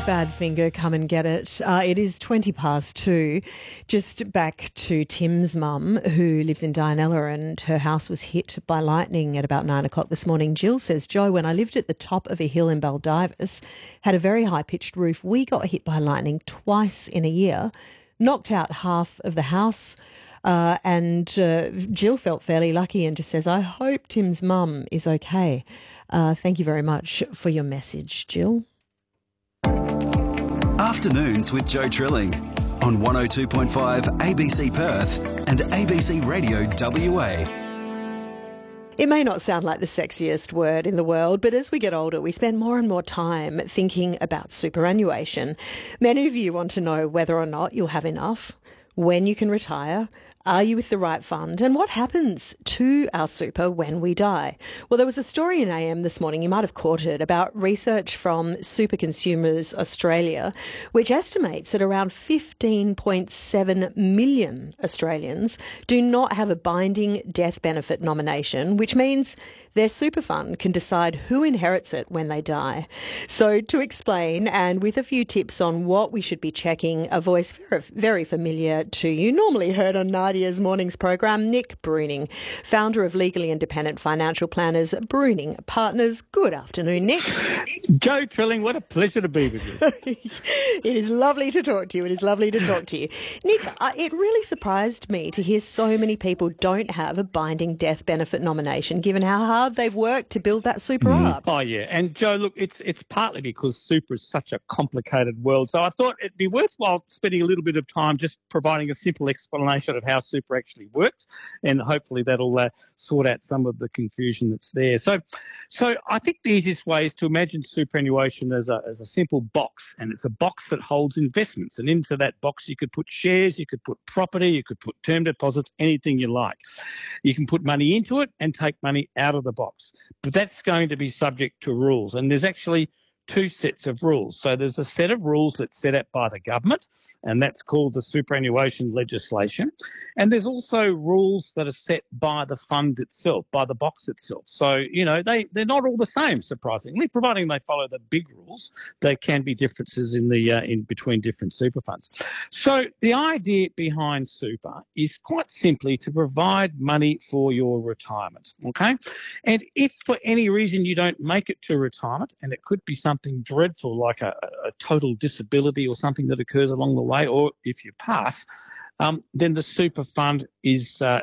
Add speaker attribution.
Speaker 1: Badfinger, come and get it. It is 2:20. Just back to Tim's mum, who lives in Dianella, and her house was hit by lightning at about 9 o'clock this morning. Jill says, Joe, when I lived at the top of a hill in Baldivis, had a very high-pitched roof, we got hit by lightning twice in a year, knocked out half of the house. And Jill felt fairly lucky and just says, I hope Tim's mum is okay. Thank you very much for your message, Jill.
Speaker 2: Afternoons with Joe Trilling on 102.5 ABC Perth and ABC Radio WA.
Speaker 1: It may not sound like the sexiest word in the world, but as we get older, we spend more and more time thinking about superannuation. Many of you want to know whether or not you'll have enough, when you can retire, are you with the right fund, and what happens to our super when we die? Well, there was a story in AM this morning, you might have caught it, about research from Super Consumers Australia, which estimates that around 15.7 million Australians do not have a binding death benefit nomination, which means their super fund can decide who inherits it when they die. So to explain, and with a few tips on what we should be checking, a voice very familiar to you, normally heard on Nadia's mornings program, Nick Bruning, founder of legally independent financial planners Bruning Partners. Good afternoon, Nick.
Speaker 3: Joe Trilling, what a pleasure to be with you.
Speaker 1: It is lovely to talk to you. It is lovely to talk to you. Nick, it really surprised me to hear so many people don't have a binding death benefit nomination, given how hard they've worked to build that super up.
Speaker 3: Oh, yeah. And, Joe, look, it's partly because super is such a complicated world. So I thought it'd be worthwhile spending a little bit of time just providing a simple explanation of how super actually works, and hopefully that'll sort out some of the confusion that's there. So I think the easiest way is to imagine superannuation as a simple box, and it's a box that holds investments. And into that box you could put shares, you could put property, you could put term deposits, anything you like. You can put money into it and take money out of the box. But that's going to be subject to rules. And there's actually two sets of rules. So there's a set of rules that's set up by the government, and that's called the superannuation legislation. And there's also rules that are set by the fund itself, by the box itself. So, they're not all the same, surprisingly, providing they follow the big rules. There can be differences in between different super funds. So the idea behind super is quite simply to provide money for your retirement, okay? And if for any reason you don't make it to retirement, and it could be something dreadful like a total disability or something that occurs along the way, or if you pass, then the super fund is